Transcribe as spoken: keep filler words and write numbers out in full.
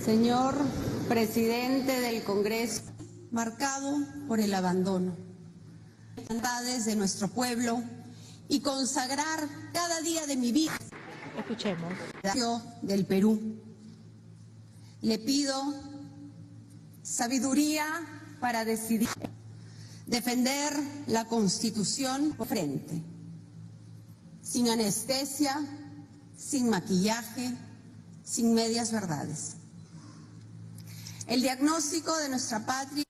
Señor presidente del Congreso, marcado por el abandono, las bondades de nuestro pueblo y consagrar cada día de mi vida. Escuchemos. Del Perú. Le pido sabiduría para decidir, defender la Constitución frente, sin anestesia, sin maquillaje, sin medias verdades. El diagnóstico de nuestra patria